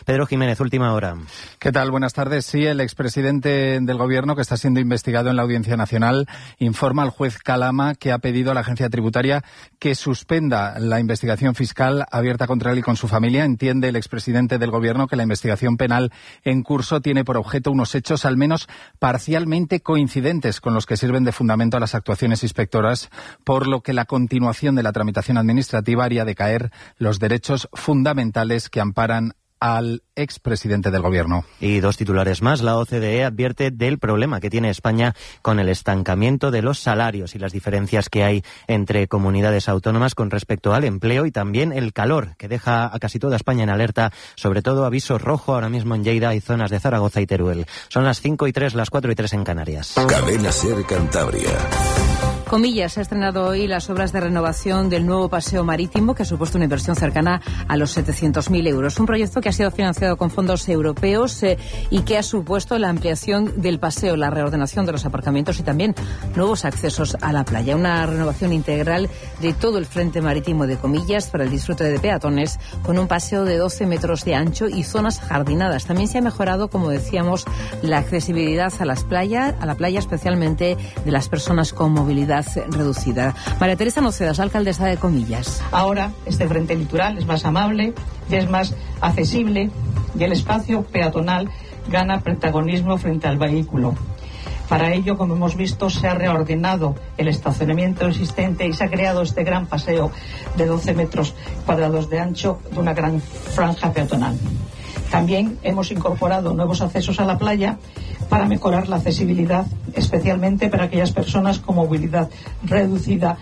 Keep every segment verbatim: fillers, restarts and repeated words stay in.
Pedro Jiménez, última hora. ¿Qué tal? Buenas tardes. Sí, el expresidente del Gobierno, que está siendo investigado en la Audiencia Nacional, informa al juez Calama que ha pedido a la agencia tributaria que suspenda la investigación fiscal abierta contra él y con su familia. Entiende el expresidente del Gobierno que la investigación penal en curso tiene por objeto unos hechos al menos parcialmente coincidentes con los que sirven de fundamento a las actuaciones inspectoras, por lo que la continuación de la tramitación administrativa haría decaer los derechos fundamentales que amparan al expresidente del Gobierno. Y dos titulares más. La O C D E advierte del problema que tiene España con el estancamiento de los salarios y las diferencias que hay entre comunidades autónomas con respecto al empleo, y también el calor que deja a casi toda España en alerta, sobre todo aviso rojo ahora mismo en Lleida y zonas de Zaragoza y Teruel. Son las cinco y tres, las cuatro y tres en Canarias. Cadena SER Cantabria. Comillas ha estrenado hoy las obras de renovación del nuevo paseo marítimo, que ha supuesto una inversión cercana a los setecientos mil euros. Un proyecto que ha sido financiado con fondos europeos eh, y que ha supuesto la ampliación del paseo, la reordenación de los aparcamientos y también nuevos accesos a la playa. Una renovación integral de todo el frente marítimo de Comillas para el disfrute de peatones, con un paseo de doce metros de ancho y zonas jardinadas. También se ha mejorado, como decíamos, la accesibilidad a las playas, a la playa, especialmente de las personas con movilidad reducida. María Teresa Nocedas, alcaldesa de Comillas. Ahora este frente litoral es más amable y es más accesible, y el espacio peatonal gana protagonismo frente al vehículo. Para ello, como hemos visto, se ha reordenado el estacionamiento existente y se ha creado este gran paseo de doce metros cuadrados de ancho de una gran franja peatonal. También hemos incorporado nuevos accesos a la playa para mejorar la accesibilidad, especialmente para aquellas personas con movilidad reducida.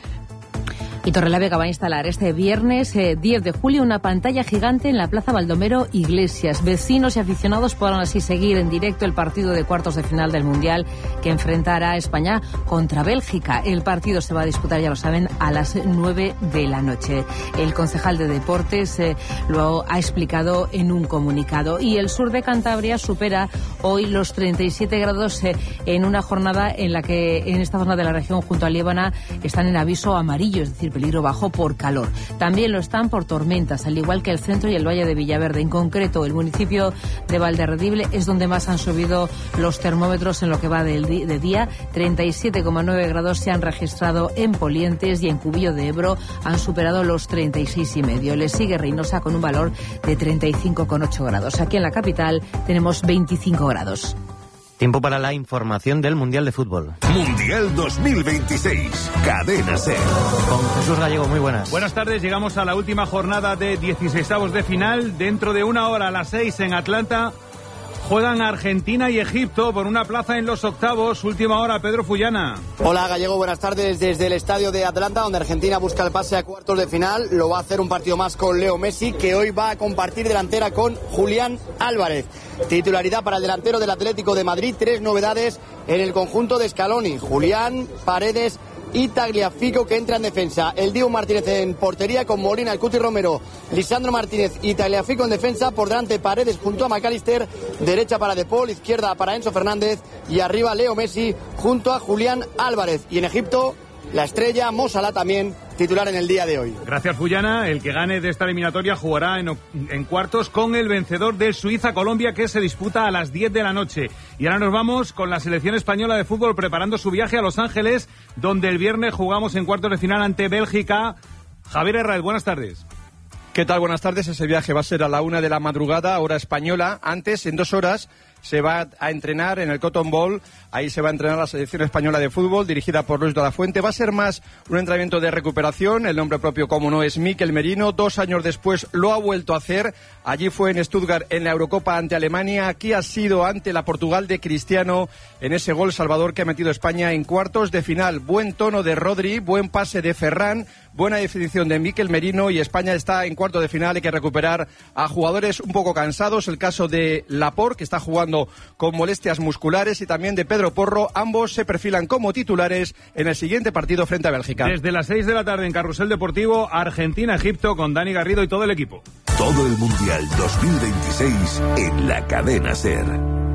Y Torrelavega va a instalar este viernes eh, diez de julio una pantalla gigante en la Plaza Baldomero Iglesias. Vecinos y aficionados podrán así seguir en directo el partido de cuartos de final del Mundial que enfrentará a España contra Bélgica. El partido se va a disputar, ya lo saben, a las nueve de la noche. El concejal de Deportes eh, lo ha explicado en un comunicado. Y el sur de Cantabria supera hoy los treinta y siete grados eh, en una jornada en la que en esta zona de la región junto a Líbana están en aviso amarillo, es decir, peligro bajo por calor. También lo están por tormentas, al igual que el centro y el valle de Villaverde. En concreto, el municipio de Valderredible es donde más han subido los termómetros en lo que va del di- de día. treinta y siete coma nueve grados se han registrado en Polientes, y en Cubillo de Ebro han superado los treinta y seis y medio. Le sigue Reynosa con un valor de treinta y cinco coma ocho grados. Aquí en la capital tenemos veinticinco grados. Tiempo para la información del Mundial de Fútbol. Mundial dos mil veintiséis. Cadena SER. Con Jesús Gallego, muy buenas. Buenas tardes, llegamos a la última jornada de dieciseisavos de final. Dentro de una hora, a las seis en Atlanta, juegan Argentina y Egipto por una plaza en los octavos. Última hora, Pedro Fullana. Hola Gallego, buenas tardes desde el estadio de Atlanta, donde Argentina busca el pase a cuartos de final. Lo va a hacer un partido más con Leo Messi, que hoy va a compartir delantera con Julián Álvarez. Titularidad para el delantero del Atlético de Madrid. Tres novedades en el conjunto de Scaloni: Julián, Paredes y Tagliafico, que entra en defensa. El Dibu Martínez en portería con Molina, el Cuti Romero, Lisandro Martínez y Tagliafico en defensa. Por delante Paredes junto a McAllister, derecha para De Paul, izquierda para Enzo Fernández y arriba Leo Messi junto a Julián Álvarez. Y en Egipto, la estrella Mo Salah, también titular en el día de hoy. Gracias, Fullana. El que gane de esta eliminatoria jugará en, en cuartos con el vencedor de Suiza-Colombia, que se disputa a las diez de la noche. Y ahora nos vamos con la selección española de fútbol preparando su viaje a Los Ángeles, donde el viernes jugamos en cuartos de final ante Bélgica. Javier Herraiz, buenas tardes. ¿Qué tal? Buenas tardes. Ese viaje va a ser a la una de la madrugada, hora española. Antes, en dos horas, se va a entrenar en el Cotton Bowl. Ahí se va a entrenar la selección española de fútbol, dirigida por Luis de la Fuente. Va a ser más un entrenamiento de recuperación. El nombre propio, como no, es Mikel Merino. Dos años después lo ha vuelto a hacer. Allí fue en Stuttgart, en la Eurocopa ante Alemania. Aquí ha sido ante la Portugal de Cristiano, en ese gol salvador que ha metido España en cuartos de final. Buen tono de Rodri, buen pase de Ferran, buena definición de Mikel Merino, y España está en cuartos de final. Hay que recuperar a jugadores un poco cansados. El caso de Laporte, que está jugando con molestias musculares, y también de Pedro Porro. Ambos se perfilan como titulares en el siguiente partido frente a Bélgica. Desde las seis de la tarde en Carrusel Deportivo, Argentina-Egipto, con Dani Garrido y todo el equipo. Todo el Mundial dos mil veintiséis en la Cadena SER.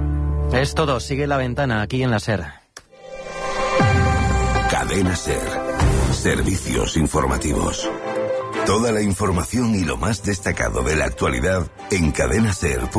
Es todo, sigue La Ventana aquí en la SER. Cadena SER. Servicios informativos. Toda la información y lo más destacado de la actualidad en Cadena SER.